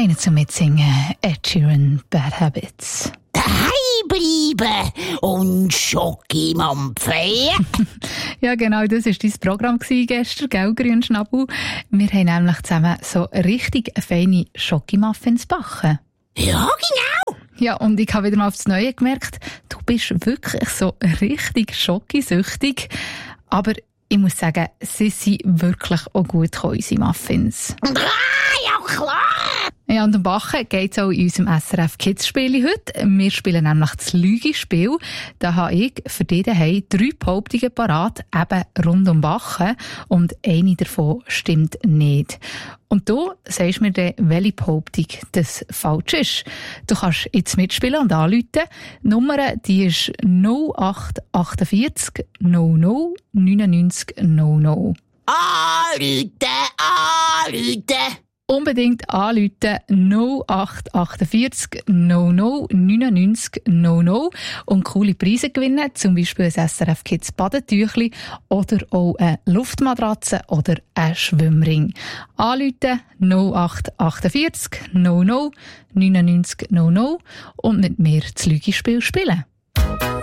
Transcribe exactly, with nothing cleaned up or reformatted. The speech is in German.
Ihnen zum Mitsingen Ed Sheeran, Bad Habits. Daheim bleiben und Schoki mampfen. Ja, genau, das war dein Programm gestern, gell, Grünschnabel? Wir haben nämlich zusammen so richtig feine Schokimuffins backen. Ja, genau. Ja, und ich habe wieder mal aufs Neue gemerkt, du bist wirklich so richtig schokisüchtig. Aber ich muss sagen, sie sind wirklich auch gut gekommen, unsere Muffins. Ah, ja klar. Ja, und am Bachen geht es auch in unserem S R F Kids Spiel heute. Wir spielen nämlich das Lügespiel. Da habe ich für dich daheim drei Behauptungen parat, eben rund um Bachen. Und eine davon stimmt nicht. Und du sagst mir dann, welche Behauptung das falsch ist. Du kannst jetzt mitspielen und anrufen. Die Nummer, die ist null acht achtundvierzig null null neunundneunzig null null. Anrufen, anrufen. Unbedingt anrufen null acht achtundvierzig null null neunundneunzig null null und coole Preise gewinnen, zum Beispiel ein S R F Kids Badetüchli oder auch eine Luftmatratze oder ein Schwimmring. Anrufen null acht achtundvierzig null null neunundneunzig null null und mit mir das Lügespiel spielen.